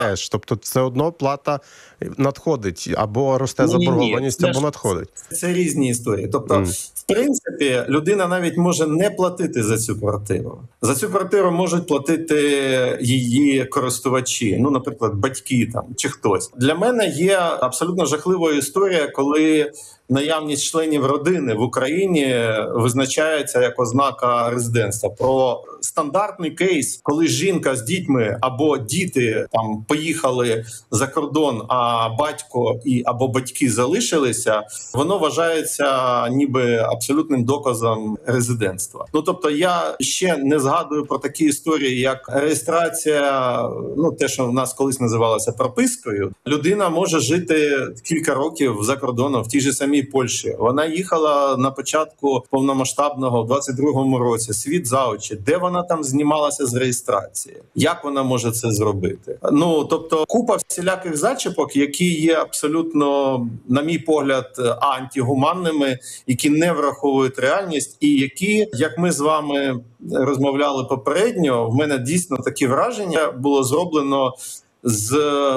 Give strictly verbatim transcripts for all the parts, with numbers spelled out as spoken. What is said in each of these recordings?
Тобто все одно плата надходить, або росте Ні, ні, ні. заборгованість, Це або ж- надходить. Це різні історії. Тобто, Мгм. в принципі, людина навіть може не платити за цю квартиру. За цю квартиру можуть платити її користувачі, ну, наприклад, батьки там чи хтось. Для мене є абсолютно жахливою історія, коли наявність членів родини в Україні визначається як ознака резидентства. Про стандартний кейс, коли жінка з дітьми або діти там поїхали за кордон, а батько і або батьки залишилися, воно вважається ніби абсолютним доказом резидентства. Ну тобто, я ще не згадую про такі історії, як реєстрація, ну те, що в нас колись називалося пропискою. Людина може жити кілька років за кордоном в тій же самій Польщі. Вона їхала на початку повномасштабного в двадцять другому році. Світ за очі, де вона там знімалася з реєстрації, як вона може це зробити? Ну тобто, купа всіляких зачіпок, які є абсолютно, на мій погляд, антигуманними, які не враховують реальність, і які, як ми з вами розмовляли попередньо, в мене дійсно такі враження було зроблено з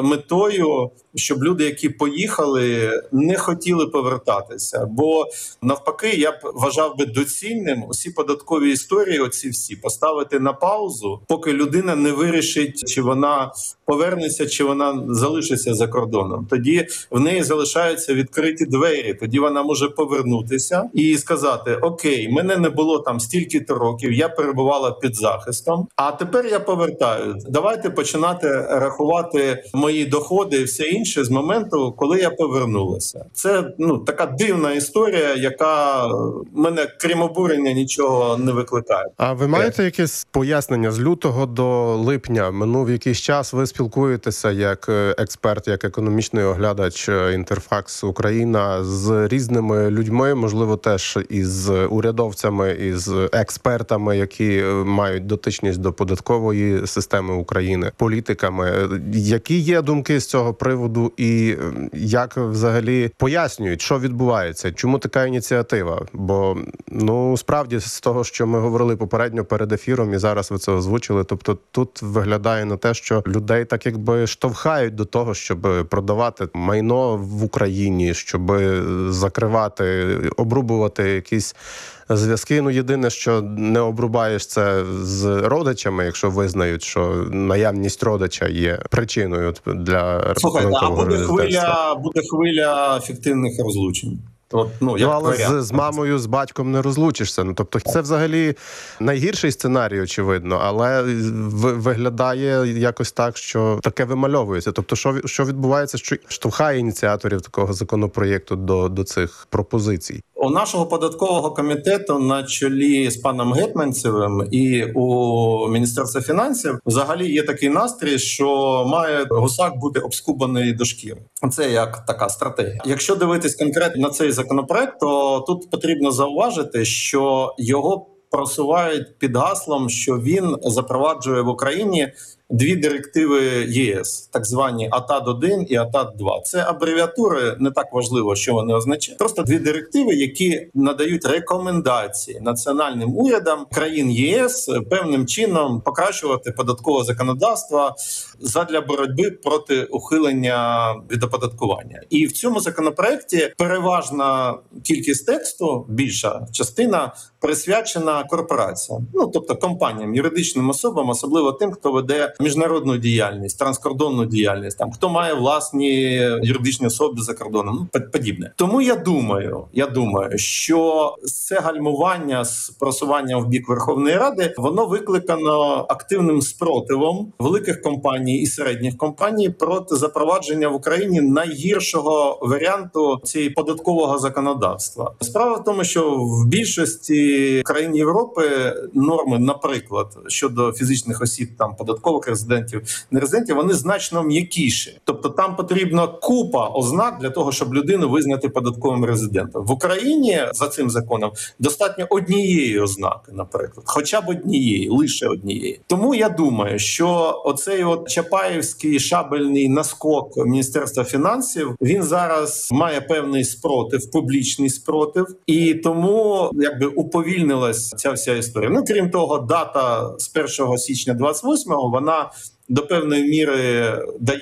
метою, щоб люди, які поїхали, не хотіли повертатися. Бо навпаки, я б вважав би доцільним усі податкові історії, оці всі, поставити на паузу, поки людина не вирішить, чи вона повернеться, чи вона залишиться за кордоном. Тоді в неї залишаються відкриті двері. Тоді вона може повернутися і сказати: окей, мене не було там стільки-то років, я перебувала під захистом, а тепер я повертаю. Давайте починати рахувати мої доходи і все інше з моменту, коли я повернулася. Це ну така дивна історія, яка мене, крім обурення, нічого не викликає. А ви маєте якесь пояснення? З лютого до липня минув якийсь час, ви спілкуєтеся як експерт, як економічний оглядач Інтерфакс Україна з різними людьми, можливо, теж із урядовцями, із експертами, які мають дотичність до податкової системи України, політиками. Які є думки з цього приводу і як взагалі пояснюють, що відбувається? Чому така ініціатива? Бо, ну, справді, з того, що ми говорили попередньо перед ефіром, і зараз ви це озвучили, тобто тут виглядає на те, що людей так якби штовхають до того, щоб продавати майно в Україні, щоб закривати, обрубувати якісь зв'язки. Ну, єдине, що не обрубаєш це з родичами, якщо визнають, що наявність родича є причиною для Слухайте, а буде резидентства. хвиля, буде хвиля фіктивних розлучень. От, ну, як ну, але варіант. з, з мамою, з батьком не розлучишся. Ну, тобто це взагалі найгірший сценарій, очевидно, але в, виглядає якось так, що таке вимальовується. Тобто що, що відбувається, що штовхає ініціаторів такого законопроєкту до, до цих пропозицій? У нашого податкового комітету на чолі з паном Гетманцевим і у Міністерства фінансів взагалі є такий настрій, що має гусак бути обскубаний до шкіри. Це як така стратегія. Якщо дивитись конкретно на цей законопроект, то тут потрібно зауважити, що його просувають під гаслом, що він запроваджує в Україні дві директиви ЄС, так звані АТАД один і АТАД два. Це абревіатури, не так важливо, що вони означають. Просто дві директиви, які надають рекомендації національним урядам країн ЄС певним чином покращувати податкове законодавство задля боротьби проти ухилення від оподаткування. І в цьому законопроекті переважна кількість тексту, більша частина, присвячена корпораціям. Ну, тобто компаніям, юридичним особам, особливо тим, хто веде міжнародну діяльність, транскордонну діяльність, там хто має власні юридичні особи за кордоном, ну подібне. Тому я думаю, я думаю, що це гальмування з просуванням в бік Верховної Ради, воно викликано активним спротивом великих компаній і середніх компаній проти запровадження в Україні найгіршого варіанту цієї податкового законодавства. Справа в тому, що в більшості країн Європи норми, наприклад, щодо фізичних осіб, там податкових резидентів, нерезидентів, вони значно м'якіші. Тобто там потрібна купа ознак для того, щоб людину визнати податковим резидентом. В Україні за цим законом достатньо однієї ознаки, наприклад, хоча б однієї, лише однієї. Тому я думаю, що оцей от чапаєвський шабельний наскок Міністерства фінансів, він зараз має певний спротив, публічний спротив, і тому якби уповільнилась ця вся історія. Ну, крім того, дата з першого січня двадцять восьмого, вона до певної міри дає